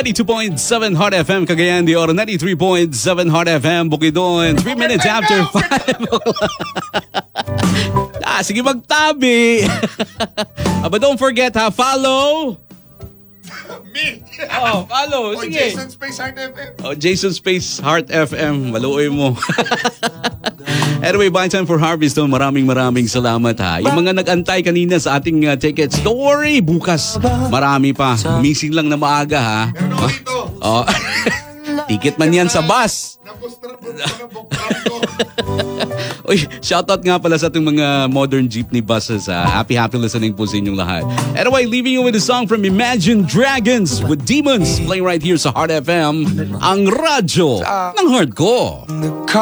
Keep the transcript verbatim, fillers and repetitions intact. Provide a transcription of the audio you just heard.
ninety-two point seven Heart F M Cagayan de Oro, ninety-three point seven Heart F M Bukidnon. Three minutes after five. Ah, sige magtabi. ah, but don't forget ha, follow. Me! Oh, follow. O Sige. Jason Space Heart F M. Oh, Jason Space Heart F M. Maluoy mo. Anyway, buying time for Harvey Stone. Maraming maraming salamat ha. Yung mga nag-antay kanina sa ating uh, tickets, don't worry. Bukas, marami pa. Missing lang na maaga ha. Meron ako dito. Oh. Ticket man yan sa bus. Nabustra po ko ng bukram ko. Uy, shoutout nga pala sa ating mga modern jeepney buses ha. Happy, happy listening po sa inyong lahat. Anyway, leaving you with a song from Imagine Dragons with Demons playing right here sa Heart F M. Ang radyo ng heart ko.